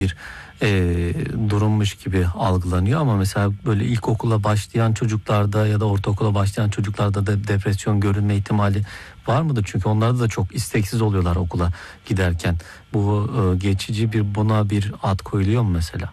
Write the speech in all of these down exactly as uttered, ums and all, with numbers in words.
bir e, durummuş gibi algılanıyor ama mesela böyle ilkokula başlayan çocuklarda ya da ortaokula başlayan çocuklarda da depresyon görünme ihtimali var mıdır? Çünkü onlarda da çok isteksiz oluyorlar okula giderken. Bu e, geçici bir buna bir ad koyuluyor mu mesela?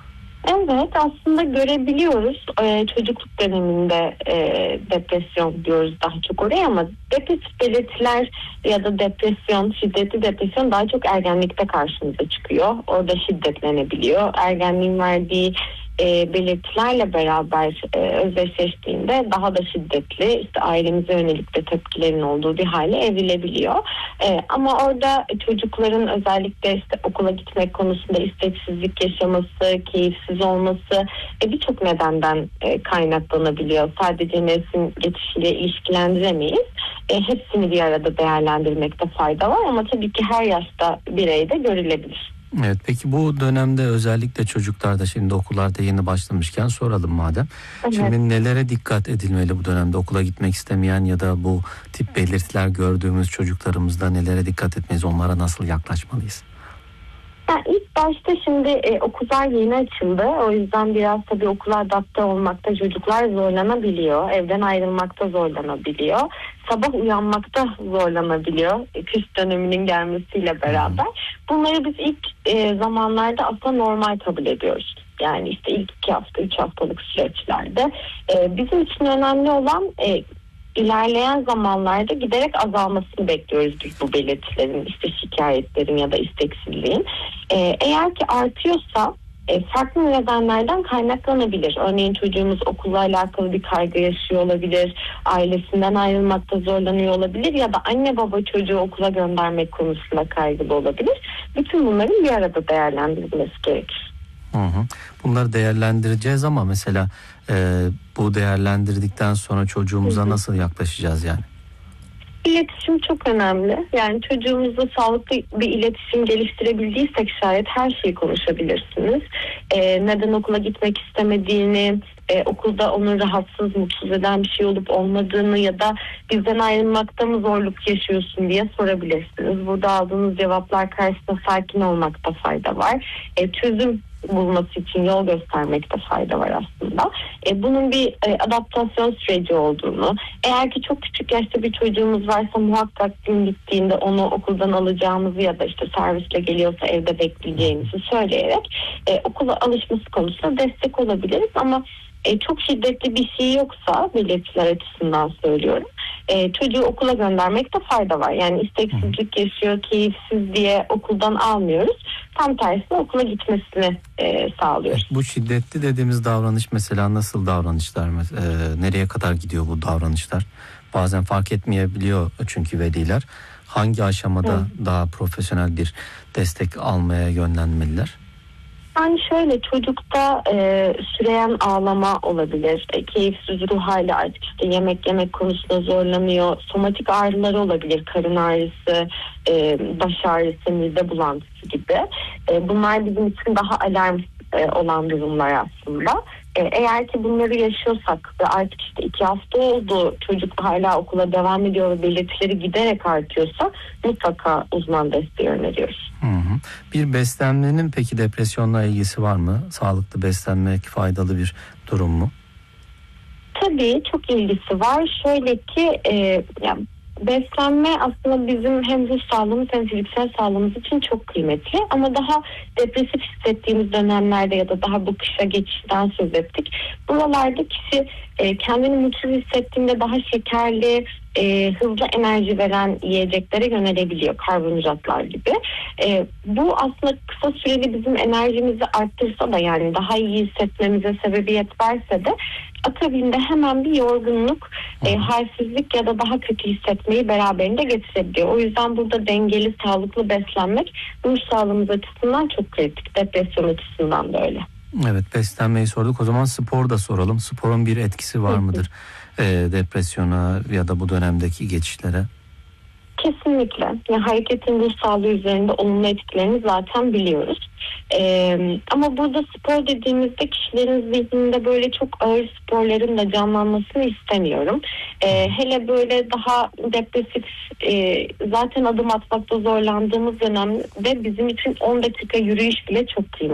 Evet, aslında görebiliyoruz. Ee, çocukluk döneminde e, depresyon diyoruz daha çok oraya, ama depresif belirtiler ya da depresyon, şiddetli depresyon daha çok ergenlikte karşımıza çıkıyor. Orada şiddetlenebiliyor. Ergenliğin verdiği e, belirtilerle beraber e, özdeşleştiğinde daha da şiddetli, işte ailemize yönelik de tepkilerin olduğu bir hale evrilebiliyor. E, ama orada çocukların özellikle işte okula gitmek konusunda isteksizlik yaşaması, keyifsiz olması e, birçok nedenden e, kaynaklanabiliyor. Sadece mevsim geçişiyle ilişkilendiremeyiz. E, hepsini bir arada değerlendirmekte fayda var ama tabii ki her yaşta bireyde görülebilir. Evet, peki bu dönemde özellikle çocuklarda, şimdi okullarda yeni başlamışken soralım madem. Evet. Şimdi nelere dikkat edilmeli bu dönemde, okula gitmek istemeyen ya da bu tip belirtiler gördüğümüz çocuklarımızda nelere dikkat etmeliyiz, onlara nasıl yaklaşmalıyız? Yani ilk başta şimdi e, okullar yeni açıldı. O yüzden biraz tabii okula adapte olmakta çocuklar zorlanabiliyor. Evden ayrılmakta zorlanabiliyor. Sabah uyanmakta zorlanabiliyor. E, kış döneminin gelmesiyle beraber. Bunları biz ilk e, zamanlarda aslında normal kabul ediyoruz. Yani işte ilk iki hafta, üç haftalık süreçlerde. E, bizim için önemli olan e, İlerleyen zamanlarda giderek azalmasını bekliyoruz biz bu belirtilerin, işte şikayetlerin ya da isteksizliğin. Ee, eğer ki artıyorsa e, farklı nedenlerden kaynaklanabilir. Örneğin çocuğumuz okulla alakalı bir kaygı yaşıyor olabilir, ailesinden ayrılmakta zorlanıyor olabilir ya da anne baba çocuğu okula göndermek konusunda kaygılı olabilir. Bütün bunların bir arada değerlendirilmesi gerekir. Hı hı. Bunları değerlendireceğiz ama mesela e, bu değerlendirdikten sonra çocuğumuza hı hı. nasıl yaklaşacağız yani? İletişim çok önemli. Yani çocuğumuzla sağlıklı bir iletişim geliştirebildiysek şayet her şeyi konuşabilirsiniz. Ee, neden okula gitmek istemediğini, e, okulda onu rahatsız, mutsuz eden bir şey olup olmadığını ya da bizden ayrılmakta mı zorluk yaşıyorsun diye sorabilirsiniz. Burada aldığınız cevaplar karşısında sakin olmakta fayda var. E, çözüm bulması için yol göstermekte fayda var aslında. E, bunun bir e, adaptasyon süreci olduğunu, eğer ki çok küçük yaşta bir çocuğumuz varsa muhakkak gün bittiğinde onu okuldan alacağımızı ya da işte servisle geliyorsa evde bekleyeceğimizi söyleyerek e, okula alışması konusunda destek olabiliriz. Ama e, çok şiddetli bir şey yoksa, belirtiler açısından söylüyorum, e, çocuğu okula göndermekte fayda var. Yani isteksizlik yaşıyor, keyifsiz diye okuldan almıyoruz. Tam tersine okula gitmesini e, sağlıyoruz. Bu şiddetli dediğimiz davranış mesela nasıl davranışlar? E, nereye kadar gidiyor bu davranışlar? Bazen fark etmeyebiliyor çünkü veliler. Hangi aşamada Hı. daha profesyonel bir destek almaya yönlenmeliler? Yani şöyle, çocukta e, süreyen ağlama olabilir, e, keyifsiz ruh hali, artık işte yemek yemek konusunda zorlanıyor, somatik ağrıları olabilir, karın ağrısı, e, baş ağrısı, mide bulantısı gibi. E, bunlar bizim için daha alarm e, olan durumlar aslında. E, eğer ki bunları yaşıyorsak ve artık işte iki hafta oldu, çocuk hala okula devam ediyor ve belirtileri giderek artıyorsa mutlaka uzman desteği öneriyoruz. Hı hı. Bir beslenmenin peki depresyonla ilgisi var mı? Sağlıklı beslenmek faydalı bir durum mu? Tabii çok ilgisi var. Şöyle ki e, yani beslenme aslında bizim hem ruh sağlığımız hem fiziksel sağlığımız için çok kıymetli. Ama daha depresif hissettiğimiz dönemlerde ya da daha bu kışa geçişten söz ettik. Buralarda kişi e, kendini mutsuz hissettiğinde daha şekerli, e, hızlı enerji veren yiyeceklere yönelebiliyor, karbonhidratlar gibi. E, bu aslında kısa süreli bizim enerjimizi arttırsa da, yani daha iyi hissetmemize sebebiyet verse de akabinde hemen bir yorgunluk, e, halsizlik ya da daha kötü hissetmeyi beraberinde getirebiliyor. O yüzden burada dengeli, sağlıklı beslenmek ruh sağlığımız açısından çok kritik. Depresyon açısından da öyle. Evet, beslenmeyi sorduk. O zaman spor da soralım. Sporun bir etkisi var mıdır e, depresyona ya da bu dönemdeki geçişlere? Kesinlikle. Yani hareketin ruh sağlığı üzerinde olumlu etkilerini zaten biliyoruz. Ee, ama burada spor dediğimizde kişilerin zihninde böyle çok ağır sporların da canlanmasını istemiyorum. Ee, hele böyle daha depresif, e, zaten adım atmakta zorlandığımız dönemde bizim için on dakika yürüyüş bile çok kıymetli.